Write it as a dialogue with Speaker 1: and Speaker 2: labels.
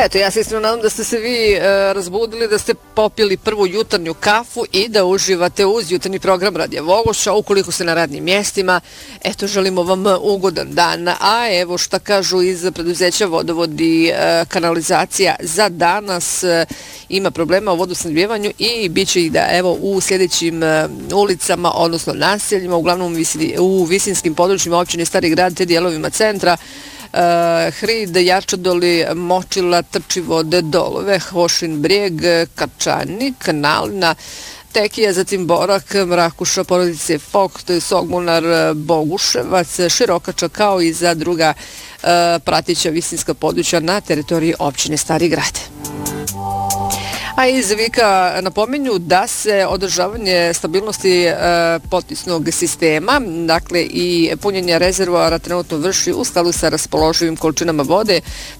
Speaker 1: Eto, ja se iskreno nadam da ste se vi razbudili, da ste popili prvu jutarnju kafu i da uživate uz jutarnji program Radija Vogoša. Ukoliko ste na radnim mjestima, eto, želimo vam ugodan dan. A evo šta kažu iz preduzeća Vodovod i kanalizacija za danas. Ima problema u vodosnabdevanju i bit će ih da evo u sljedećim ulicama, odnosno naseljima, uglavnom u visinskim područjima općine Stari Grad te dijelovima centra, Hrid, Jačadoli, Močila, Trčivode, Dolove, Hošin Brijeg, Kačanik, Nalina, Tekija, zatim Borak, Mrakuša, Porodice Fokt, Sogmunar, Boguševac, Širokača, kao i za druga prateća visinska područja na teritoriji općine Stari Grad. A iz Vika napominju da se održavanje stabilnosti potisnog sistema, dakle i punjenje rezervoara trenutno vrši u skladu sa raspoloživim količinama vode,